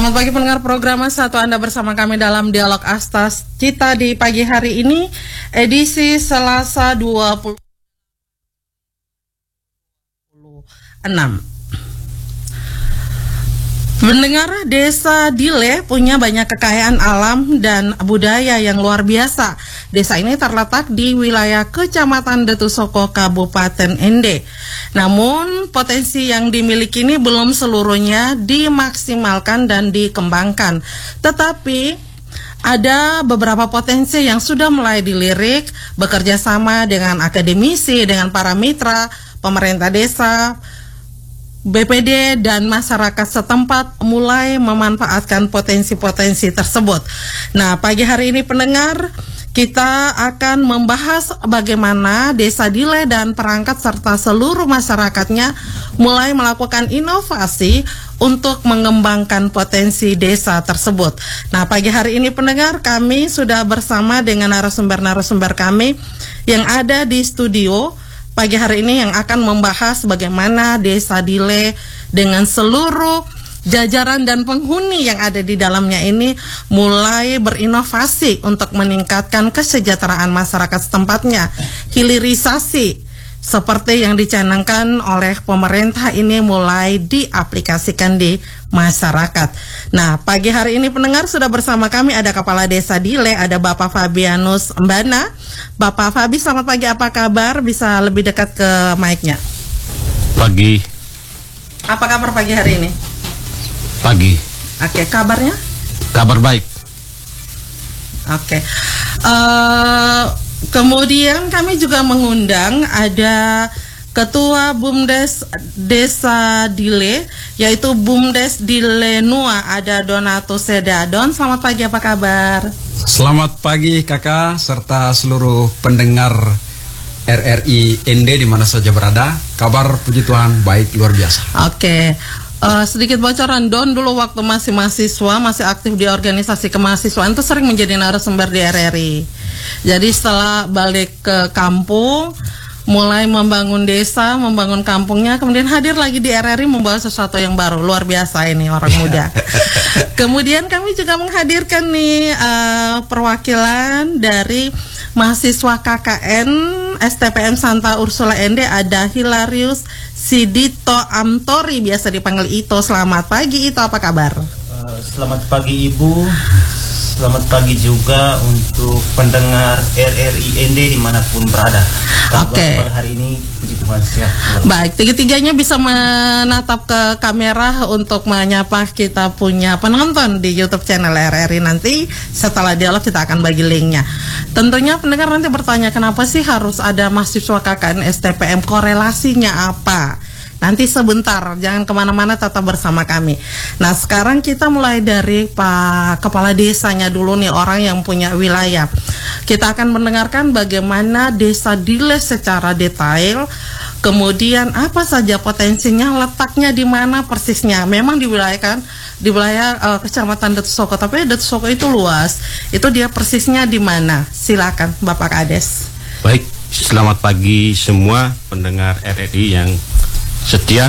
Selamat pagi pendengar program Satu, Anda bersama kami dalam Dialog Asta Cita di pagi hari ini, edisi Selasa 26. Mendengar Desa Dile punya banyak kekayaan alam dan budaya yang luar biasa. Desa ini terletak di wilayah Kecamatan Detusoko, Kabupaten Ende. Namun potensi yang dimiliki ini belum seluruhnya dimaksimalkan dan dikembangkan. Tetapi ada beberapa potensi yang sudah mulai dilirik, bekerja sama dengan akademisi, dengan para mitra, pemerintah desa, BPD dan masyarakat setempat mulai memanfaatkan potensi-potensi tersebut. Nah, pagi hari ini pendengar, kita akan membahas bagaimana Desa Dile dan perangkat serta seluruh masyarakatnya mulai melakukan inovasi untuk mengembangkan potensi desa tersebut. Nah, pagi hari ini pendengar, kami sudah bersama dengan narasumber-narasumber kami yang ada di studio pagi hari ini yang akan membahas bagaimana Desa Dile dengan seluruh jajaran dan penghuni yang ada di dalamnya ini mulai berinovasi untuk meningkatkan kesejahteraan masyarakat setempatnya. Hilirisasi seperti yang dicanangkan oleh pemerintah ini mulai diaplikasikan di masyarakat. Nah, pagi hari ini pendengar sudah bersama kami ada Kepala Desa Dile, ada Bapak Fabianus Mbana. Bapak Fabi, selamat pagi, apa kabar? Bisa lebih dekat ke mic-nya. Pagi. Apa kabar pagi hari ini? Pagi. Oke, kabarnya? Kabar baik. Oke. Kemudian kami juga mengundang ada Ketua BUMDes Desa Dile, yaitu BUMDes Dile Nua, ada Donato Sedadon. Selamat pagi, apa kabar? Selamat pagi kakak serta seluruh pendengar RRI ND di mana saja berada. Kabar puji Tuhan baik, luar biasa. Oke. Sedikit bocoran, Don dulu waktu masih mahasiswa, masih aktif di organisasi kemahasiswaan itu sering menjadi narasumber di RRI. Jadi setelah balik ke kampung, mulai membangun desa, membangun kampungnya, kemudian hadir lagi di RRI membawa sesuatu yang baru. Luar biasa ini orang muda. Kemudian kami juga menghadirkan nih perwakilan dari mahasiswa KKN STPM Santa Ursula Ende, ada Hilarius Sidito Amtori, biasa dipanggil Ito. Selamat pagi Ito, apa kabar? Selamat pagi Ibu. Selamat pagi juga untuk pendengar RRI ND dimanapun berada. Oke. Hari ini puji Tuhan sehat. Baik, tiga-tiganya bisa menatap ke kamera untuk menyapa kita punya penonton di YouTube channel RRI. Nanti setelah dialog kita akan bagi linknya. Tentunya pendengar nanti bertanya, kenapa sih harus ada mahasiswa KKN STPM, korelasinya apa? Nanti sebentar, jangan kemana-mana, tetap bersama kami. Nah, sekarang kita mulai dari Pak Kepala Desanya dulu nih, orang yang punya wilayah. Kita akan mendengarkan bagaimana Desa Dile secara detail, kemudian apa saja potensinya, letaknya di mana persisnya. Memang di wilayah Kecamatan Detusoko, tapi Detusoko itu luas. Itu dia persisnya di mana? Silakan Bapak Kades. Baik, selamat pagi semua pendengar RRI yang setia.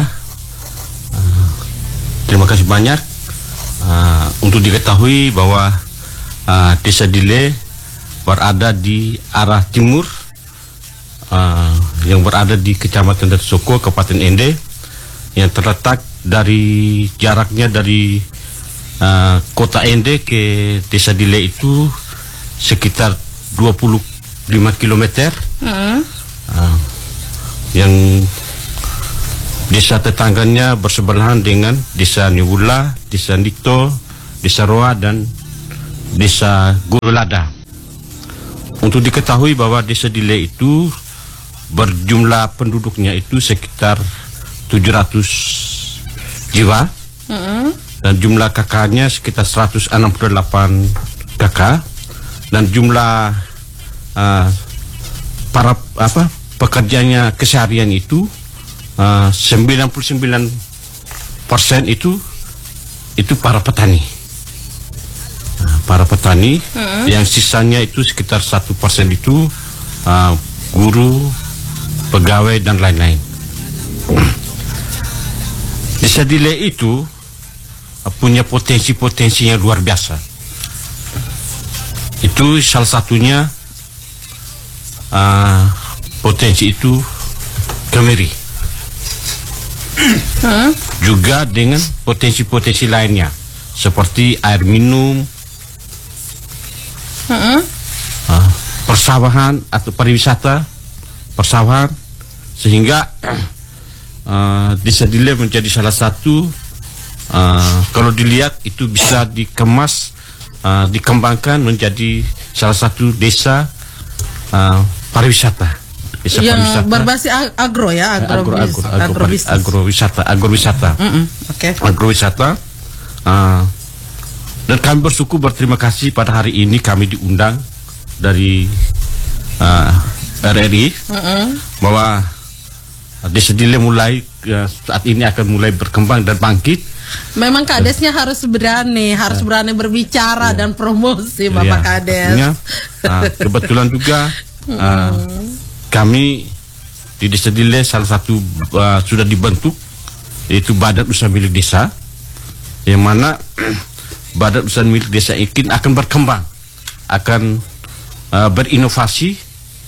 Terima kasih banyak. Untuk diketahui bahwa Desa Dile berada di arah timur, yang berada di Kecamatan Detusoko, Kabupaten Ende, yang terletak dari jaraknya dari kota Ende ke Desa Dile itu sekitar 25 km. Yang desa tetangganya bersebelahan dengan Desa Niwula, Desa Nikto, Desa Roa, dan Desa Gulada. Untuk diketahui bahwa Desa Dile itu berjumlah penduduknya itu sekitar 700 jiwa, dan jumlah kakaknya sekitar 168 kakak, dan jumlah para pekerjanya keseharian itu 99% itu para petani. Para petani, yang sisanya itu sekitar 1% itu guru, pegawai, dan lain-lain. Desa Dile itu punya potensi-potensi yang luar biasa. Itu salah satunya potensi itu kemiri. Juga dengan potensi-potensi lainnya seperti air minum, persawahan atau pariwisata, persawahan, sehingga Desa Dile menjadi salah satu kalau dilihat itu bisa dikemas, dikembangkan menjadi salah satu desa pariwisata. Desa yang pariwisata berbasis agro ya, agrowisata. Agrowisata. Dan kami berterima kasih pada hari ini kami diundang dari RRI bahwa Desa Dile mulai saat ini akan mulai berkembang dan bangkit. Memang kadesnya harus berani berbicara dan promosi, Bapak Kades. Kebetulan juga kami di Desa Dile salah satu sudah dibentuk, yaitu Badan Usaha Milik Desa, yang mana Badan Usaha Milik Desa ini akan berkembang, akan berinovasi.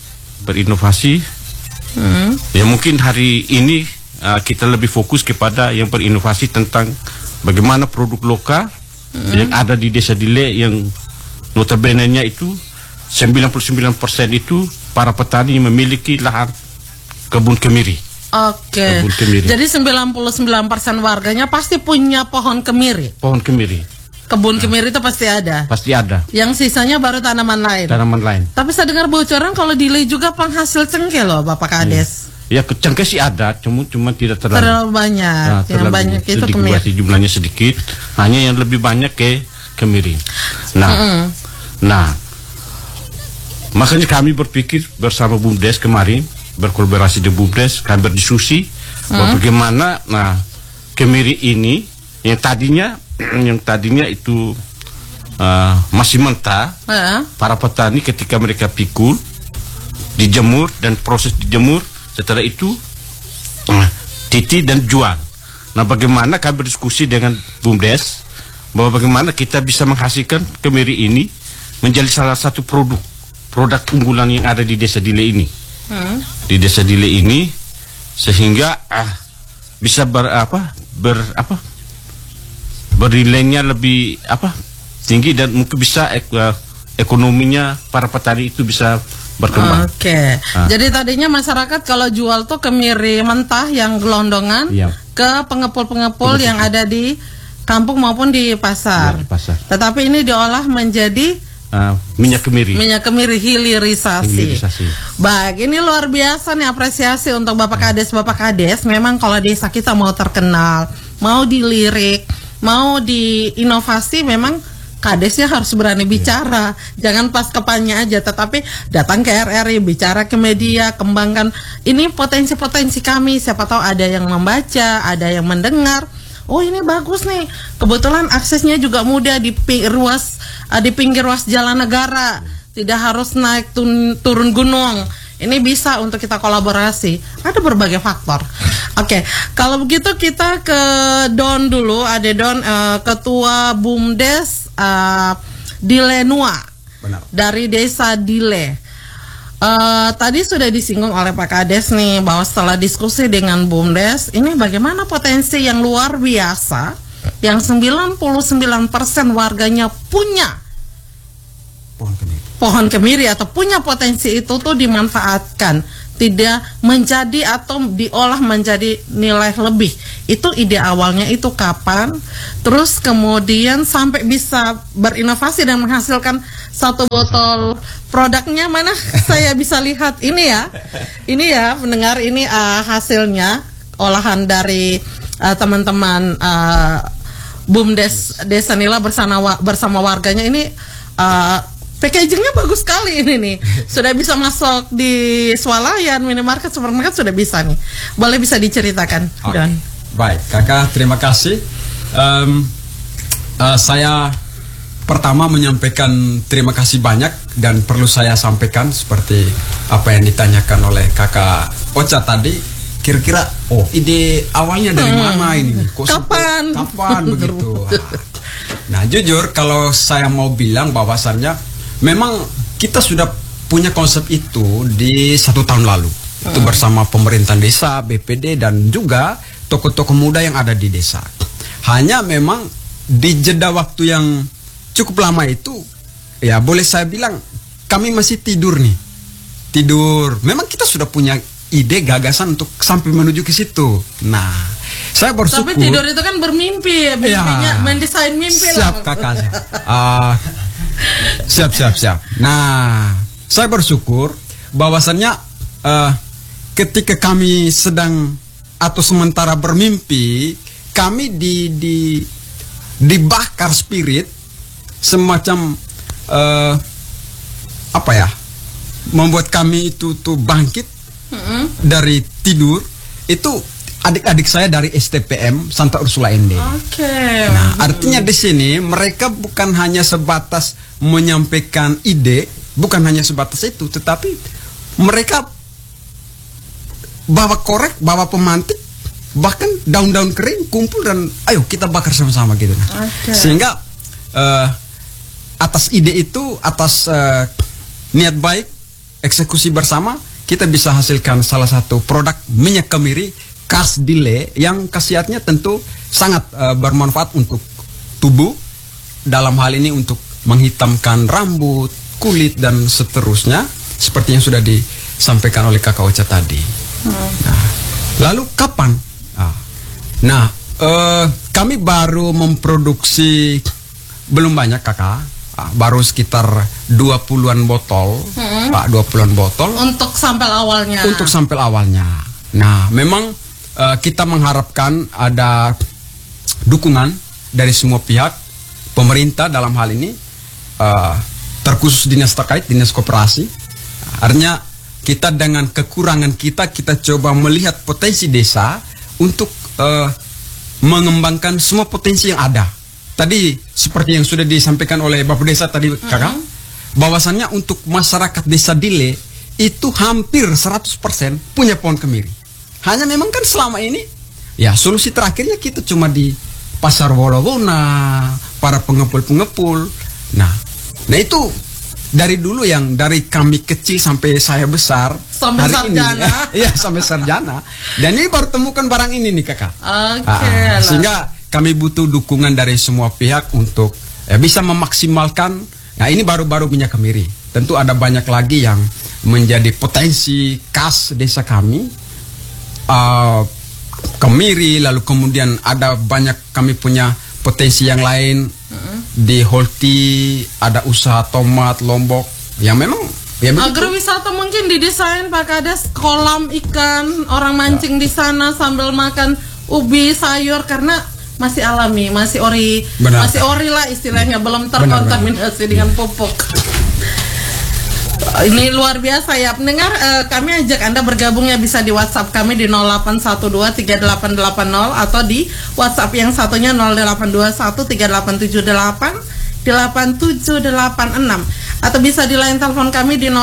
Ya mungkin hari ini kita lebih fokus kepada yang berinovasi tentang bagaimana produk lokal yang ada di Desa Dile, yang notabene-nya itu 99% itu para petani memiliki lahan kebun kemiri. Oke. Jadi 99% warganya pasti punya pohon kemiri. Pohon kemiri. Kebun kemiri itu pasti ada. Pasti ada. Yang sisanya baru tanaman lain. Tapi saya dengar bocoran kalau Dile juga penghasil cengkeh loh, Bapak Kades. Ya, cengkeh sih ada, cuma tidak terlalu banyak. Yang banyak itu kemiri. Jumlahnya sedikit, hanya yang lebih banyak ke kemiri. Nah, makanya kami berpikir bersama BUMDes kemarin, berkolaborasi dengan BUMDes, kami berdiskusi bagaimana kemiri ini yang tadinya itu masih mentah, para petani ketika mereka pikul, dijemur, dan proses dijemur, setelah itu titi dan jual. Nah, bagaimana kami berdiskusi dengan BUMDes bahwa bagaimana kita bisa menghasilkan kemiri ini menjadi salah satu produk unggulan yang ada di Desa Dile ini. Di Desa Dile ini, sehingga bisa bernilainya lebih tinggi, dan mungkin bisa ekonominya para petani itu bisa berkembang. Jadi tadinya masyarakat kalau jual tuh kemiri mentah yang gelondongan ke pengepul-pengepul yang ada di kampung maupun di pasar. Tetapi ini diolah menjadi minyak kemiri hilirisasi. Baik, ini luar biasa nih, apresiasi untuk Bapak Kades. Memang kalau desa kita mau terkenal, mau dilirik, mau diinovasi, memang Kadesnya harus berani bicara. Jangan pas kampanye aja, tetapi datang ke RRI, bicara ke media, kembangkan ini potensi-potensi kami. Siapa tahu ada yang membaca, ada yang mendengar. Oh, ini bagus nih. Kebetulan aksesnya juga mudah di pinggir ruas jalan negara. Tidak harus naik turun gunung. Ini bisa untuk kita kolaborasi. Ada berbagai faktor. Oke, kalau begitu kita ke Don dulu. Ada Don, Ketua BUMDes Dile Nua. Benar. Dari Desa Dile. Tadi sudah disinggung oleh Pak Kades nih, bahwa setelah diskusi dengan BUMDes, ini bagaimana potensi yang luar biasa yang 99% warganya punya pohon kemiri atau punya potensi itu tuh dimanfaatkan, tidak menjadi atau diolah menjadi nilai lebih. Itu ide awalnya itu kapan? Terus kemudian sampai bisa berinovasi dan menghasilkan satu botol produknya mana? Saya bisa lihat ini ya pendengar, ini hasilnya olahan dari teman-teman BUMDes Desa Nila bersama warganya. Ini packagingnya bagus sekali ini nih. Sudah bisa masuk di swalayan, minimarket, supermarket sudah bisa nih. Boleh bisa diceritakan, Don? Baik, Kakak, terima kasih. Saya pertama menyampaikan terima kasih banyak, dan perlu saya sampaikan seperti apa yang ditanyakan oleh Kakak Ocha tadi. kira-kira ide awalnya dari mana ini? Kapan begitu? Nah, jujur kalau saya mau bilang bahwasannya memang kita sudah punya konsep itu di 1 tahun lalu. Itu bersama pemerintahan desa, BPD dan juga tokoh-tokoh muda yang ada di desa. Hanya memang di jeda waktu yang cukup lama itu, ya boleh saya bilang kami masih tidur. Memang kita sudah punya ide gagasan untuk sampai menuju ke situ. Nah, saya bersyukur. Tapi tidur itu kan bermimpi, mimpinya mendesain mimpi siap, lah. Kakak. Siap. Nah, saya bersyukur bahwasannya ketika kami sedang atau sementara bermimpi, kami dibakar spirit semacam membuat kami itu tuh bangkit dari tidur. Itu adik-adik saya dari STPM Santa Ursula Ende. Nah, artinya di sini mereka bukan hanya sebatas menyampaikan ide, bukan hanya sebatas itu, tetapi mereka bawa korek, bawa pemantik, bahkan daun-daun kering kumpul dan ayo kita bakar sama-sama gitu. Sehingga atas ide itu, atas niat baik, eksekusi bersama, kita bisa hasilkan salah satu produk minyak kemiri khas Dile yang khasiatnya tentu sangat bermanfaat untuk tubuh, dalam hal ini untuk menghitamkan rambut, kulit dan seterusnya, seperti yang sudah disampaikan oleh Kakak Ocha tadi. Nah, lalu kapan? Kami baru memproduksi belum banyak, Kakak. Baru sekitar 20-an botol, 20-an botol untuk sampel awalnya. Nah, memang kita mengharapkan ada dukungan dari semua pihak, pemerintah dalam hal ini, terkhusus dinas terkait, dinas koperasi. Artinya kita dengan kekurangan kita coba melihat potensi desa untuk mengembangkan semua potensi yang ada. Tadi seperti yang sudah disampaikan oleh Bapak Desa tadi, Kakak, bahwasannya untuk masyarakat Desa Dile itu hampir 100% punya pohon kemiri. Hanya memang kan selama ini ya solusi terakhirnya kita cuma di pasar Wona-Wona, para pengepul-pengepul. Nah itu dari dulu, yang dari kami kecil sampai saya besar sampai sarjana. Iya, sampai sarjana. Dan ini baru temukan barang ini nih, Kakak. Sehingga kami butuh dukungan dari semua pihak untuk bisa memaksimalkan. Nah, ini baru-baru minyak kemiri. Tentu ada banyak lagi yang menjadi potensi khas desa kami. Kemiri, lalu kemudian ada banyak kami punya potensi yang lain. Di Holti ada usaha tomat, lombok yang memang agrowisata mungkin didesain Pak Kades, kolam ikan, orang mancing di sana sambil makan ubi sayur, karena masih alami, masih ori lah istilahnya, belum terkontaminasi dengan pupuk. Ini luar biasa ya pendengar. Kami ajak Anda bergabungnya bisa di WhatsApp kami di 08123880 atau di WhatsApp yang satunya 0821388786 atau bisa di line telepon kami di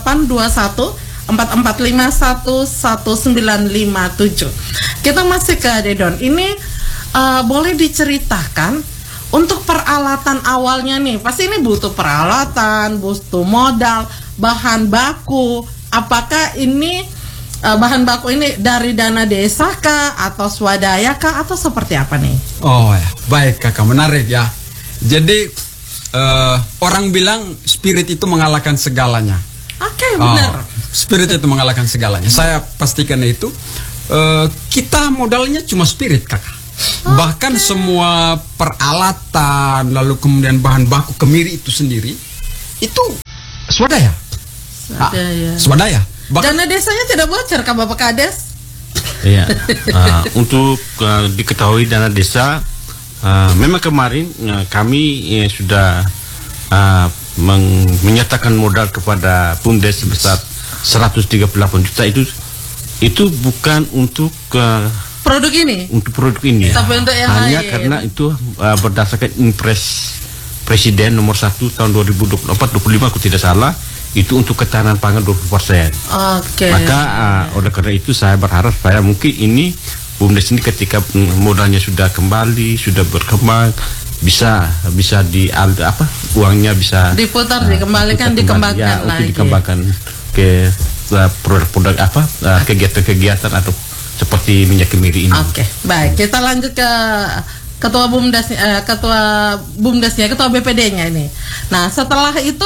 082144511957. Kita masih ke Dedon. Ini boleh diceritakan untuk peralatan awalnya nih, pasti ini butuh peralatan, butuh modal, bahan baku. Apakah ini bahan baku ini dari dana desa kah, atau swadaya kah, atau seperti apa nih? Oh ya, baik Kakak, menarik ya. Jadi orang bilang spirit itu mengalahkan segalanya. Oke, benar. Spirit itu mengalahkan segalanya. Saya pastikan itu. Kita modalnya cuma spirit, Kakak. Bahkan semua peralatan, lalu kemudian bahan baku kemiri itu sendiri itu swadaya. Swadaya. Dana desanya tidak bocor, Kak Bapak Kades? Iya. Untuk diketahui dana desa, memang kemarin kami sudah menyatakan modal kepada Bumdes sebesar 138 juta. Itu bukan untuk produk ini? Untuk produk ini. Tapi untuk yang hanya lain. karena itu berdasarkan Impres Presiden nomor 1 tahun 2024-25 aku tidak salah, itu untuk ketahanan pangan 20%. Oke. Maka oleh karena itu saya berharap supaya mungkin ini BUMDes ini ketika modalnya sudah kembali, sudah berkembang, bisa uangnya bisa diputar, dikembalikan, dikembangkan untuk lagi. dikembangkan ke produk-produk kegiatan-kegiatan atau seperti minyak kemiri ini. Oke, baik. Kita lanjut ke ketua BUMDesnya, ketua BPD-nya ini. Nah, setelah itu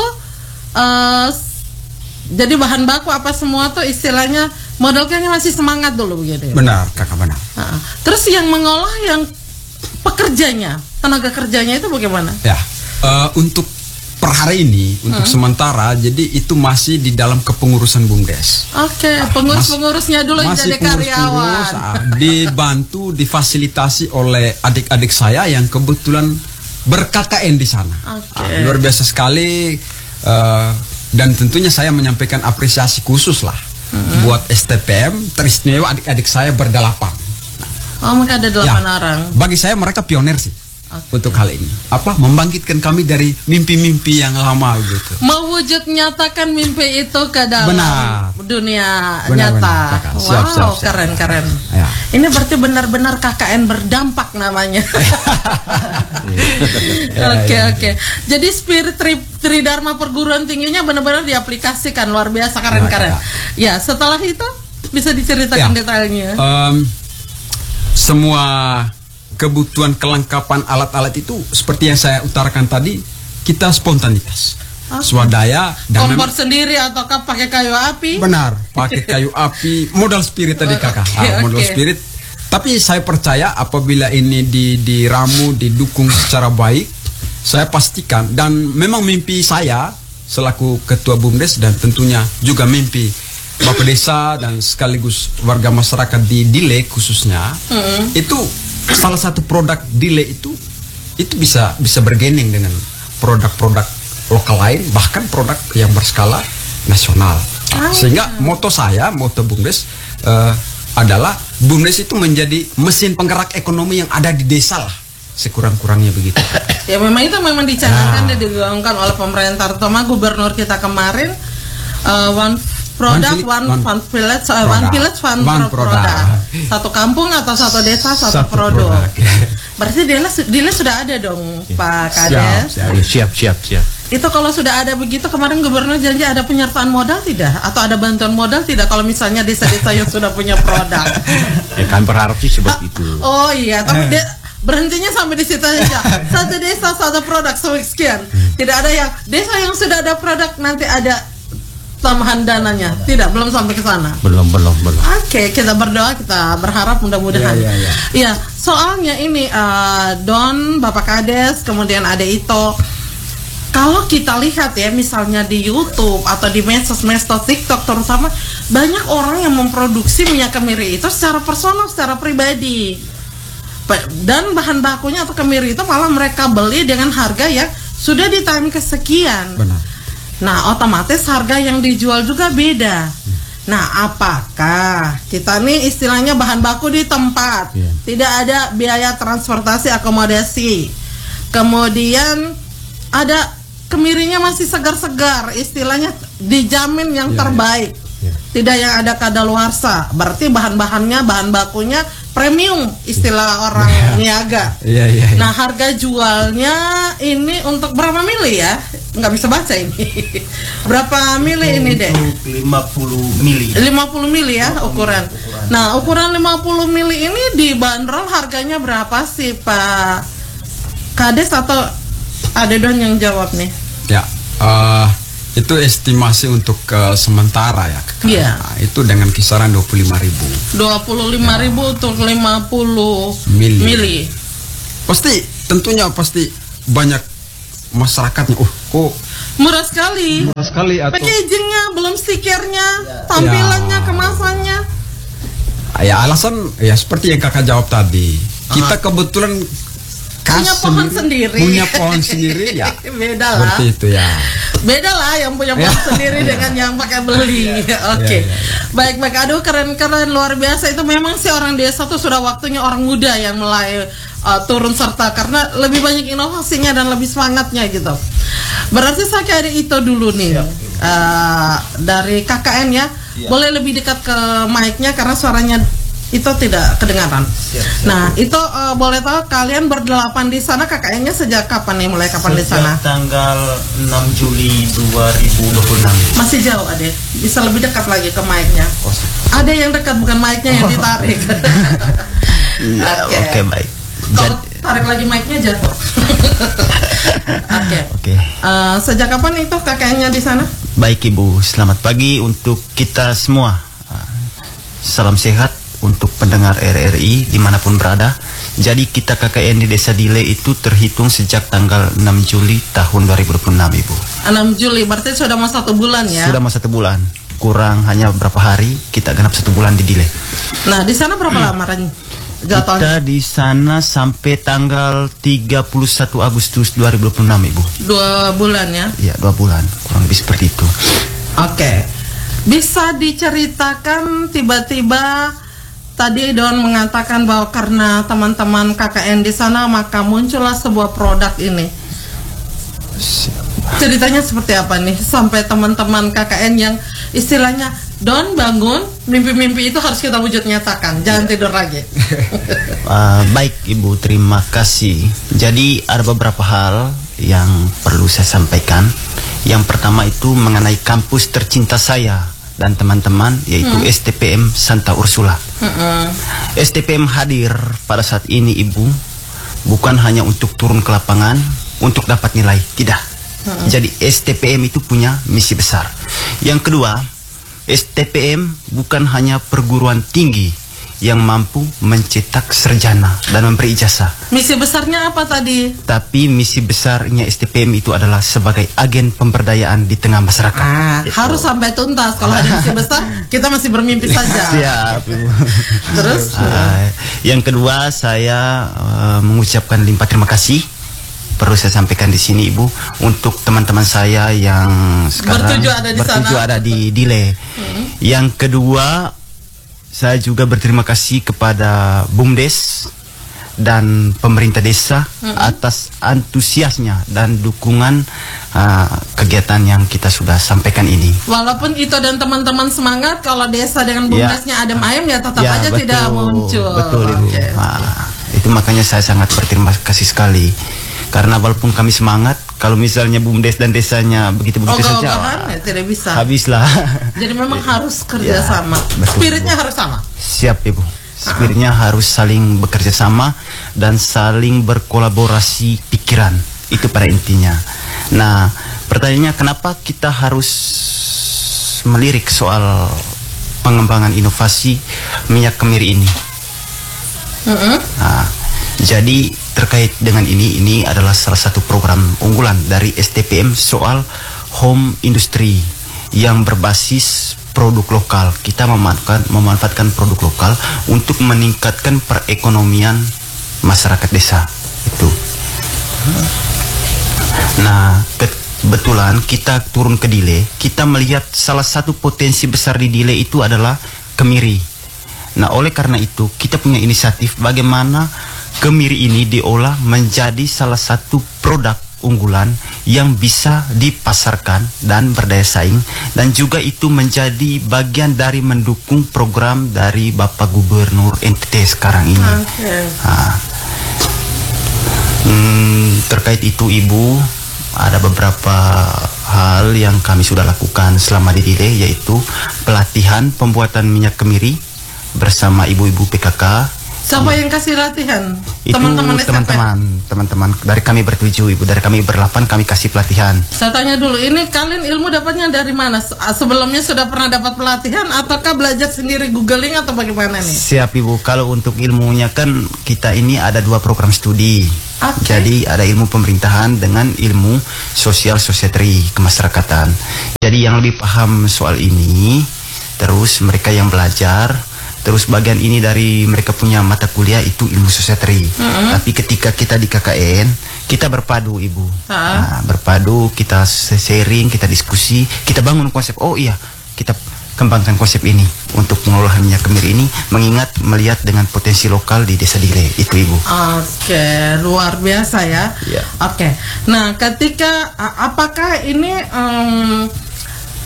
jadi bahan baku apa semua tuh istilahnya modalnya masih semangat dulu begitu. Benar, kakak, benar. Terus yang mengolah, yang pekerjanya, tenaga kerjanya itu bagaimana? Ya, untuk per hari ini, untuk sementara, jadi itu masih di dalam kepengurusan BUMDes. Oke, pengurus-pengurusnya dulu yang jadi karyawan. Dibantu, difasilitasi oleh adik-adik saya yang kebetulan ber-KKN di sana. Luar biasa sekali, dan tentunya saya menyampaikan apresiasi khusus lah buat STPM, teristimewa adik-adik saya berdelapan. Maka ada 8 orang. Bagi saya mereka pionir sih. Untuk hal ini, membangkitkan kami dari mimpi-mimpi yang lama gitu. Mewujud nyatakan mimpi itu ke dalam dunia benar, nyata. Benar, siap. Keren. Ya. Ini berarti benar-benar KKN berdampak namanya. Oke. Jadi spirit Tridharma perguruan tingginya benar-benar diaplikasikan, luar biasa, keren. Ya, setelah itu bisa diceritakan detailnya. Semua kebutuhan kelengkapan alat-alat itu seperti yang saya utarakan tadi, kita spontanitas, swadaya, dan kompor sendiri ataukah pakai kayu api? Benar, pakai kayu api, modal spirit tadi kakak, modal spirit. Tapi saya percaya apabila ini diramu, didukung secara baik, saya pastikan, dan memang mimpi saya selaku ketua BUMDes dan tentunya juga mimpi Bapak Desa dan sekaligus warga masyarakat di Dile khususnya, itu salah satu produk Dile itu bisa bergaining dengan produk-produk lokal lain, bahkan produk yang berskala nasional. Sehingga moto BUMDes adalah BUMDes itu menjadi mesin penggerak ekonomi yang ada di desa lah, sekurang-kurangnya begitu. Ya memang itu dicanangkan dan digaungkan oleh pemerintah, terutama gubernur kita kemarin, one village, one product. Satu kampung atau satu desa, satu produk. Berarti Dile sudah ada dong, Pak Kades. Siap. Itu kalau sudah ada begitu, kemarin gubernur janji ada penyertaan modal tidak? Atau ada bantuan modal tidak kalau misalnya desa-desa yang sudah punya produk? Ya kan berharap sih seperti itu. Oh iya, tapi berhentinya sampai di situ saja. Satu desa, satu produk, sekian. Tidak ada yang desa yang sudah ada produk nanti ada tambahan dananya. Tidak, belum sampai ke sana. Belum. Oke, kita berdoa, kita berharap mudah-mudahan. Iya, soalnya ini Don, Bapak Kades, kemudian ada Ito. Kalau kita lihat ya, misalnya di YouTube atau di medsos TikTok terutama, banyak orang yang memproduksi minyak kemiri itu secara personal, secara pribadi. Dan bahan bakunya atau kemiri itu malah mereka beli dengan harga yang sudah di-time kesekian. Benar. Nah, otomatis harga yang dijual juga beda. Nah, apakah kita nih istilahnya bahan baku di tempat, tidak ada biaya transportasi, akomodasi, kemudian ada kemirinya masih segar-segar, istilahnya dijamin yang terbaik, tidak yang ada kadaluarsa, berarti bahan bakunya premium, istilah orang niaga. Nah, harga jualnya ini untuk berapa mili ya? Nggak bisa baca ini. Berapa mili ini deh? 50 mili. 50 mili ya ukuran. Nah, ukuran 50 mili ini dibanderol harganya berapa sih Pak Kades, atau ada Don yang jawab nih? Ya, itu estimasi untuk sementara ya. Nah, itu dengan kisaran 25.000. 25.000 untuk 50 mili. Pasti banyak masyarakatnya. Kok murah sekali. Atau packagingnya, belum stikernya, tampilannya, kemasannya. Ya, alasan ya seperti yang kakak jawab tadi. Kita kebetulan punya pohon sendiri ya. Beda lah. Seperti itu ya. Beda lah yang punya pohon sendiri dengan yang pakai beli. Oke. Baik. Aduh, keren luar biasa. Itu memang sih orang desa tuh sudah waktunya orang muda yang mulai turun serta, karena lebih banyak inovasinya dan lebih semangatnya gitu. Berarti saya kayak ada Ito dulu nih. dari KKN ya. Boleh lebih dekat ke mic-nya karena suaranya itu tidak kedengaran. Nah, itu boleh tahu kalian berdelapan di sana, KKN-nya sejak kapan nih? Mulai kapan di sana? Sejak tanggal 6 Juli 2026. Masih jauh, Ade. Bisa lebih dekat lagi ke mic-nya. Ada yang dekat, bukan mic-nya yang ditarik. Oke, baik. Kalau tarik lagi mic-nya jatuh. Oke. Sejak kapan itu KKN-nya di sana? Baik Ibu, selamat pagi untuk kita semua. Salam sehat untuk pendengar RRI dimanapun berada. Jadi kita KKN di Desa Dile itu terhitung sejak tanggal 6 Juli tahun 2026 Ibu. 6 Juli, berarti sudah mau 1 bulan ya? Sudah mau 1 bulan. Kurang hanya beberapa hari kita genap 1 bulan di Dile. Nah, di sana berapa lama jadwalnya? Kita di sana sampai tanggal 31 Agustus 2026 Ibu. 2 bulan ya? Iya, 2 bulan. Kurang lebih seperti itu. Oke. Bisa diceritakan tiba-tiba tadi Don mengatakan bahwa karena teman-teman KKN di sana maka muncullah sebuah produk ini. Ceritanya seperti apa nih sampai teman-teman KKN yang istilahnya Don bangun, mimpi-mimpi itu harus kita wujud nyatakan, jangan tidur lagi. Baik Ibu, terima kasih. Jadi ada beberapa hal yang perlu saya sampaikan. Yang pertama itu mengenai kampus tercinta saya dan teman-teman, yaitu STPM Santa Ursula. STPM hadir pada saat ini Ibu bukan hanya untuk turun ke lapangan untuk dapat nilai, tidak. Jadi STPM itu punya misi besar. Yang kedua, STPM bukan hanya perguruan tinggi yang mampu mencetak sarjana dan memberi ijazah. Misi besarnya apa tadi? Tapi misi besarnya STPM itu adalah sebagai agen pemberdayaan di tengah masyarakat. Harus sampai tuntas. Kalau ada misi besar, kita masih bermimpi saja. Siap. Terus? Yang kedua, saya mengucapkan limpah terima kasih. Perlu saya sampaikan di sini Ibu untuk teman-teman saya yang sekarang bertuju ada di Dile. Yang kedua, saya juga berterima kasih kepada BUMDes dan pemerintah desa atas antusiasnya dan dukungan kegiatan yang kita sudah sampaikan ini. Walaupun itu dan teman-teman semangat, kalau desa dengan BUMDesnya adem ayem ya tetap aja betul, tidak muncul. Betul Ibu. Itu makanya saya sangat berterima kasih sekali. Karena walaupun kami semangat, kalau misalnya BUMDes dan desanya begitu-begitu saja, ya, tidak bisa. Habislah. Jadi memang harus kerja sama. Betul, Spiritnya harus sama. Siap Ibu. Spiritnya harus saling bekerja sama dan saling berkolaborasi pikiran. Itu pada intinya. Nah, pertanyaannya kenapa kita harus melirik soal pengembangan inovasi minyak kemiri ini? Jadi terkait dengan ini adalah salah satu program unggulan dari STPM soal home industry yang berbasis produk lokal. Kita memanfaatkan produk lokal untuk meningkatkan perekonomian masyarakat desa itu. Nah, kebetulan kita turun ke Dile, kita melihat salah satu potensi besar di Dile itu adalah kemiri. Nah, oleh karena itu kita punya inisiatif bagaimana kemiri ini diolah menjadi salah satu produk unggulan yang bisa dipasarkan dan berdaya saing, dan juga itu menjadi bagian dari mendukung program dari Bapak Gubernur NTT sekarang ini. Terkait itu Ibu, ada beberapa hal yang kami sudah lakukan selama di Dile, yaitu pelatihan pembuatan minyak kemiri bersama ibu-ibu PKK. Siapa yang kasih latihan? Itu teman-teman dari kami bertujuh Ibu, dari kami berlapan kami kasih pelatihan. Saya tanya dulu, ini kalian ilmu dapatnya dari mana? Sebelumnya sudah pernah dapat pelatihan ataukah belajar sendiri googling atau bagaimana nih? Siap Ibu, kalau untuk ilmunya kan kita ini ada 2 program studi. Jadi ada ilmu pemerintahan dengan ilmu sosial sosietri kemasyarakatan. Jadi yang lebih paham soal ini, terus mereka yang belajar. Terus bagian ini dari mereka punya mata kuliah itu ilmu sosietri. Tapi ketika kita di KKN, kita berpadu Ibu. Nah, berpadu, kita sharing, kita diskusi, kita bangun konsep. Oh iya, kita kembangkan konsep ini untuk pengolahan minyak kemiri ini, melihat dengan potensi lokal di Desa Dile. Itu Ibu. Oke, luar biasa ya. Oke. Nah, ketika apakah ini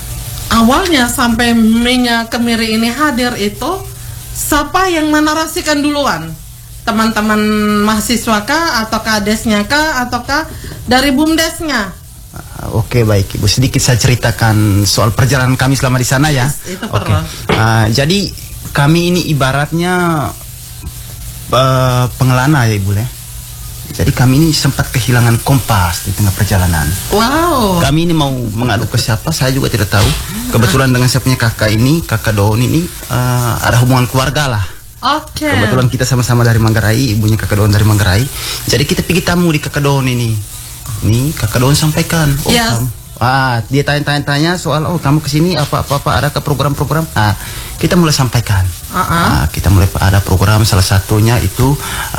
awalnya sampai minyak kemiri ini hadir itu siapa yang menarasikan duluan? Teman-teman mahasiswa kah, ataukah desnya kah, ataukah dari bumdesnya? Oke, baik Ibu, sedikit saya ceritakan soal perjalanan kami selama di sana ya. Yes, itu Oke. perlu. Jadi kami ini ibaratnya pengelana ya Ibu ya. Jadi kami ini sempat kehilangan kompas di tengah perjalanan. Wow. Kami ini mau mengadu ke siapa, saya juga tidak tahu. Kebetulan dengan saya punya kakak ini, kakak Don ini ada hubungan keluarga lah. Oke. Kebetulan kita sama-sama dari Manggarai, ibunya kakak Don dari Manggarai. Jadi kita pergi tamu di kakak Don ini. Nih kakak Don sampaikan. Yes. Dia tanya-tanya soal kamu kesini apa ada ke program-program. Kita mulai sampaikan. Kita mulai ada program, salah satunya itu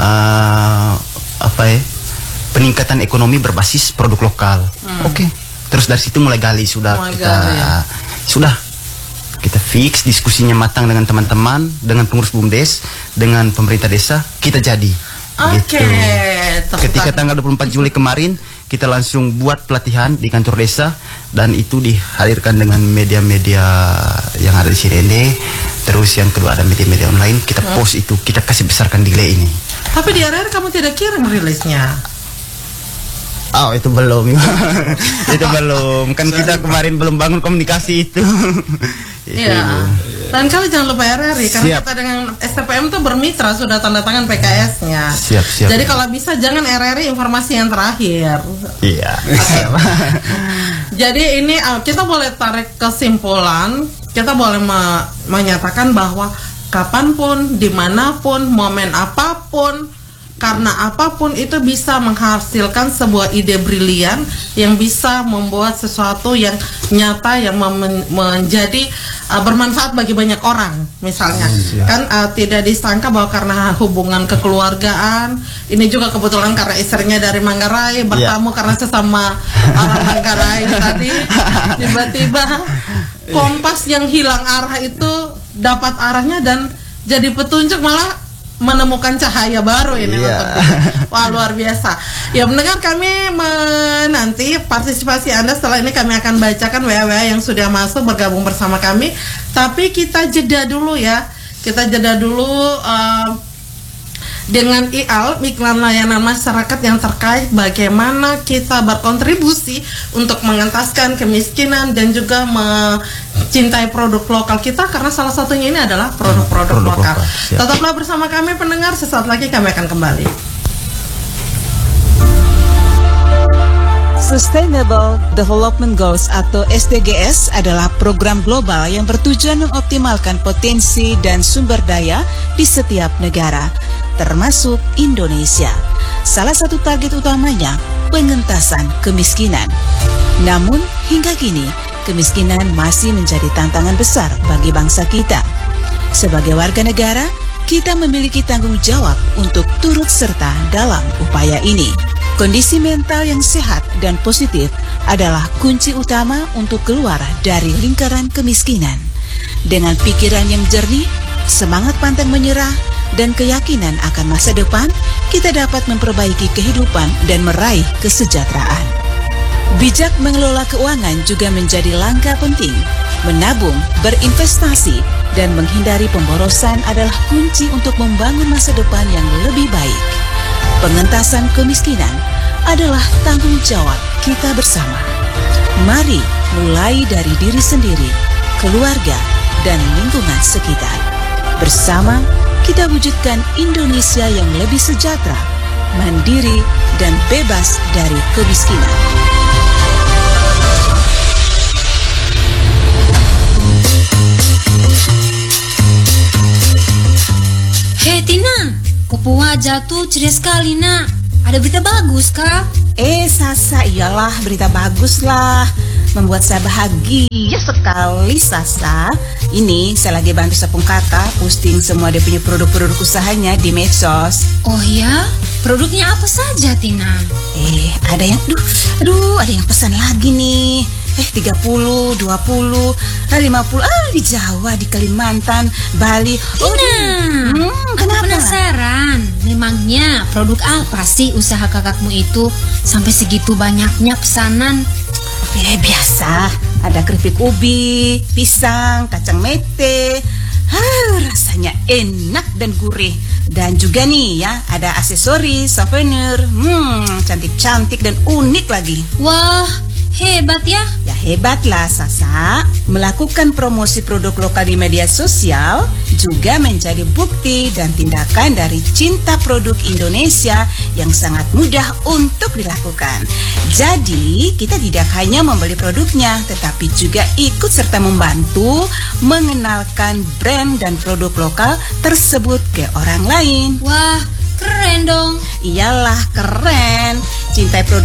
peningkatan ekonomi berbasis produk lokal. Oke. Terus dari situ mulai gali sudah kita fix diskusinya matang dengan teman-teman, dengan pengurus bumdes, dengan pemerintah desa, kita jadi. Oke. Ketika tanggal 24 Juli kemarin kita langsung buat pelatihan di kantor desa dan itu dihadirkan dengan media-media yang ada di Sirende. Terus yang kedua ada media-media online, kita post itu, kita kasih besarkan delay ini. Tapi di RR kamu tidak kirim rilisnya? Oh itu belum. Itu belum. Kan kita kemarin belum bangun komunikasi itu. Iya. Dan kalian jangan lupa RRI karena Siap. kita dengan STPM tuh bermitra, sudah tanda tangan PKS-nya. Siap. Jadi kalau bisa jangan RRI informasi yang terakhir. Iya. Jadi ini kita boleh tarik kesimpulan, kita boleh menyatakan bahwa kapanpun, dimanapun, momen apapun, karena apapun itu bisa menghasilkan sebuah ide brilian yang bisa membuat sesuatu yang nyata, yang menjadi bermanfaat bagi banyak orang. Misalnya kan tidak disangka bahwa karena hubungan kekeluargaan, ini juga kebetulan karena istrinya dari Manggarai bertamu karena sesama orang Manggarai tadi, tiba-tiba kompas yang hilang arah itu dapat arahnya dan jadi petunjuk, malah menemukan cahaya baru ini. Wah, luar biasa. Ya, mendengar kami menanti partisipasi Anda. Setelah ini kami akan bacakan WA yang sudah masuk bergabung bersama kami. Tapi kita jeda dulu ya. Kita jeda dulu dengan iklan layanan masyarakat yang terkait bagaimana kita berkontribusi untuk mengentaskan kemiskinan dan juga mencintai produk lokal kita, karena salah satunya ini adalah produk-produk lokal. Tetaplah bersama kami pendengar, sesaat lagi kami akan kembali. Sustainable Development Goals atau SDGs adalah program global yang bertujuan mengoptimalkan potensi dan sumber daya di setiap negara, termasuk Indonesia. Salah satu target utamanya pengentasan kemiskinan. Namun hingga kini kemiskinan masih menjadi tantangan besar bagi bangsa kita. Sebagai warga negara, kita memiliki tanggung jawab untuk turut serta dalam upaya ini. Kondisi mental yang sehat dan positif adalah kunci utama untuk keluar dari lingkaran kemiskinan. Dengan pikiran yang jernih, semangat pantang menyerah, dan keyakinan akan masa depan, kita dapat memperbaiki kehidupan dan meraih kesejahteraan. Bijak mengelola keuangan juga menjadi langkah penting. Menabung, berinvestasi, dan menghindari pemborosan adalah kunci untuk membangun masa depan yang lebih baik. Pengentasan kemiskinan adalah tanggung jawab kita bersama. Mari mulai dari diri sendiri, keluarga, dan lingkungan sekitar. Bersama, kita wujudkan Indonesia yang lebih sejahtera, mandiri, dan bebas dari kemiskinan. Hei Tina, kupu wajah tuh ceria sekali nak. Ada berita bagus kah? Sasa, iyalah berita bagus lah. Membuat saya bahagia sekali, Sasa. Ini saya lagi bantu Sapung Kakak posting semua dia punya produk-produk usahanya di medsos. Oh ya? Produknya apa saja Tina? Ada yang ada yang pesan lagi nih. 30, 20, 50, di Jawa, di Kalimantan, Bali. Tina, aku penasaran. Memangnya produk apa sih usaha kakakmu itu sampai segitu banyaknya pesanan? Biasa, ada keripik ubi, pisang, kacang mete. Rasanya enak dan gurih. Dan juga nih ya, ada aksesoris, souvenir. Cantik-cantik dan unik lagi. Wah, hebat ya. Ya hebatlah Sasa. Melakukan promosi produk lokal di media sosial juga menjadi bukti dan tindakan dari cinta produk Indonesia yang sangat mudah untuk dilakukan. Jadi kita tidak hanya membeli produknya, tetapi juga ikut serta membantu mengenalkan brand dan produk lokal tersebut ke orang lain. Wah, keren dong. Iyalah, keren. Cintai produk